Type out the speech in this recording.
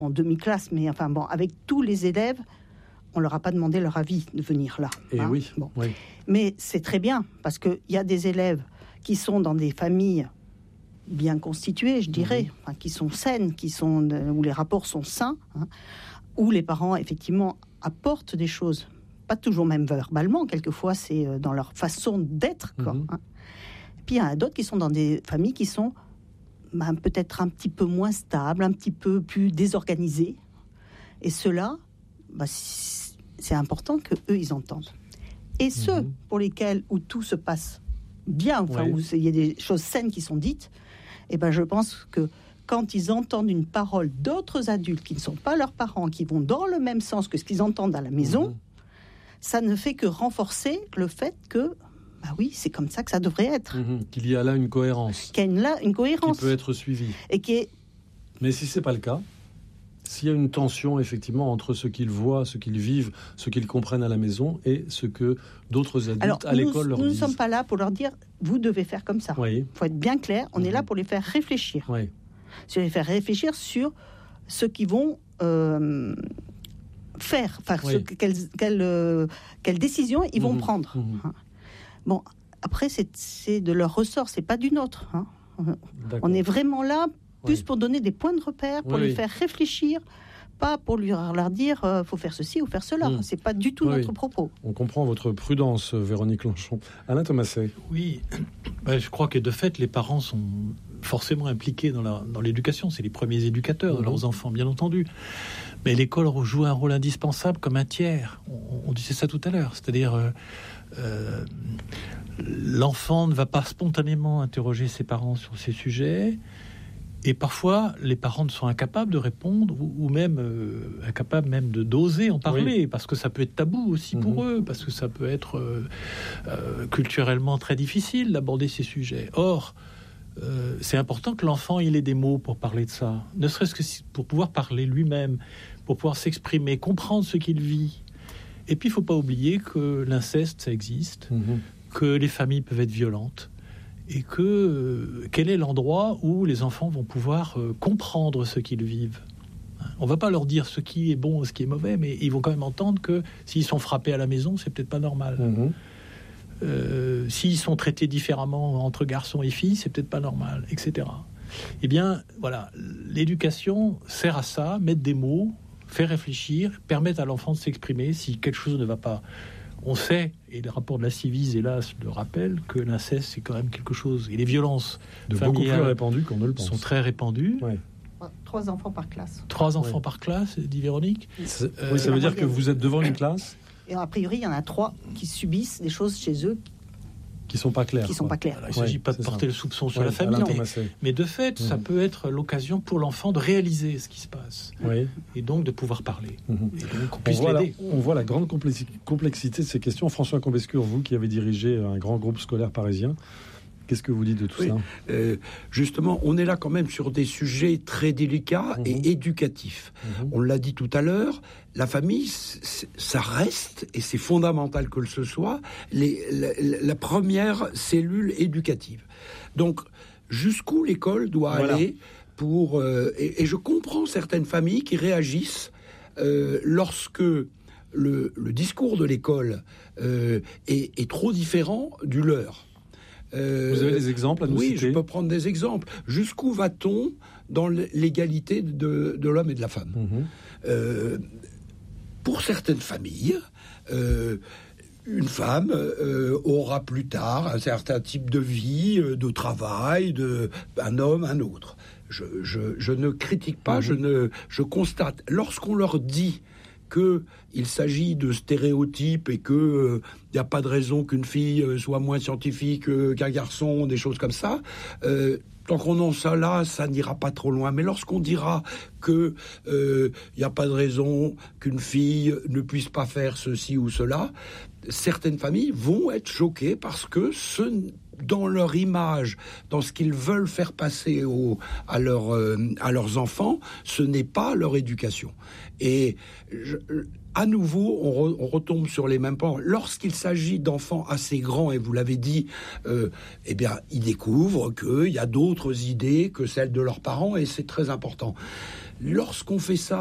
en demi-classe, mais enfin bon, avec tous les élèves, on leur a pas demandé leur avis de venir là. Et oui. Mais c'est très bien, parce qu'il y a des élèves qui sont dans des familles bien constituées, je dirais, enfin, qui sont saines, où les rapports sont sains, où les parents, effectivement, apportent des choses, pas toujours même verbalement, quelquefois c'est dans leur façon d'être. Puis il y en a d'autres qui sont dans des familles qui sont peut-être un petit peu moins stables, un petit peu plus désorganisées. Et ceux-là, c'est important qu'eux, ils entendent. Et ceux pour lesquels, où tout se passe bien, où il y a des choses saines qui sont dites, je pense que quand ils entendent une parole d'autres adultes qui ne sont pas leurs parents, qui vont dans le même sens que ce qu'ils entendent à la maison, ça ne fait que renforcer le fait que, c'est comme ça que ça devrait être. Qu'il y a là une cohérence. Qu'il y a là une cohérence. Qui peut être suivie. Et Mais si ce n'est pas le cas, s'il y a une tension, effectivement, entre ce qu'ils voient, ce qu'ils vivent, ce qu'ils comprennent à la maison et ce que d'autres adultes à l'école leur disent. Nous ne sommes pas là pour leur dire « vous devez faire comme ça ». Il faut être bien clair, on est là pour les faire réfléchir. Les faire réfléchir sur ce qu'ils vont faire, quelles décisions ils vont prendre. Bon, après, c'est de leur ressort, c'est pas du nôtre. On est vraiment là plus pour donner des points de repère, pour les faire réfléchir, pas pour leur dire faut faire ceci ou faire cela. C'est pas du tout notre propos. On comprend votre prudence, Véronique Lanchon. Alain Thomaset. Oui, je crois que de fait, les parents sont forcément impliqués dans l'éducation. C'est les premiers éducateurs de leurs enfants, bien entendu. Mais l'école joue un rôle indispensable comme un tiers. On disait ça tout à l'heure. C'est-à-dire, l'enfant ne va pas spontanément interroger ses parents sur ces sujets. Et parfois, les parents sont incapables de répondre ou même incapables même d'oser en parler, parce que ça peut être tabou aussi pour eux, parce que ça peut être culturellement très difficile d'aborder ces sujets. Or, c'est important que l'enfant il ait des mots pour parler de ça, ne serait-ce que pour pouvoir parler lui-même, pour pouvoir s'exprimer, comprendre ce qu'il vit. Et puis, il ne faut pas oublier que l'inceste, ça existe, que les familles peuvent être violentes, et quel est l'endroit où les enfants vont pouvoir comprendre ce qu'ils vivent. On ne va pas leur dire ce qui est bon et ce qui est mauvais, mais ils vont quand même entendre que s'ils sont frappés à la maison, c'est peut-être pas normal. S'ils sont traités différemment entre garçons et filles, c'est peut-être pas normal, etc. Eh bien, voilà, l'éducation sert à ça, mettre des mots, faire réfléchir, permettre à l'enfant de s'exprimer si quelque chose ne va pas. On sait, et le rapport de la Civise, hélas, le rappelle, que l'inceste, c'est quand même quelque chose. Et les violences beaucoup plus répandues qu'on ne le pense. Sont très répandues. 3 enfants par classe. 3 enfants par classe, dit Véronique. Ça veut dire que vous êtes devant une classe. Et a priori, il y en a 3 qui subissent des choses chez eux qui sont pas claires. Alors, il ne s'agit pas de porter le soupçon sur la famille, mais de fait, ça peut être l'occasion pour l'enfant de réaliser ce qui se passe, et donc de pouvoir parler. Et donc qu'on puisse l'aider. On voit la grande complexité de ces questions. François Combescure, vous qui avez dirigé un grand groupe scolaire parisien, qu'est-ce que vous dites de tout ça ? Justement, on est là quand même sur des sujets très délicats et éducatifs. On l'a dit tout à l'heure, la famille, ça reste, et c'est fondamental que ce soit, la première cellule éducative. Donc, jusqu'où l'école doit aller pour... et je comprends certaines familles qui réagissent lorsque le discours de l'école est trop différent du leur. Vous avez des exemples à nous citer ? Oui, je peux prendre des exemples. Jusqu'où va-t-on dans l'égalité de l'homme et de la femme ? Pour certaines familles, une femme aura plus tard un certain type de vie, de travail, un homme, un autre. Je ne critique pas, je constate. Lorsqu'on leur dit qu'il s'agit de stéréotypes et qu'il n'y a pas de raison qu'une fille soit moins scientifique qu'un garçon, des choses comme ça, tant qu'on en ça là, ça n'ira pas trop loin. Mais lorsqu'on dira qu'il n'y a pas de raison qu'une fille ne puisse pas faire ceci ou cela, certaines familles vont être choquées parce que dans leur image, dans ce qu'ils veulent faire passer à leurs enfants, ce n'est pas leur éducation. Et à nouveau, on retombe sur les mêmes points. Lorsqu'il s'agit d'enfants assez grands, et vous l'avez dit, eh bien, ils découvrent qu'il y a d'autres idées que celles de leurs parents, et c'est très important. lorsqu'on fait ça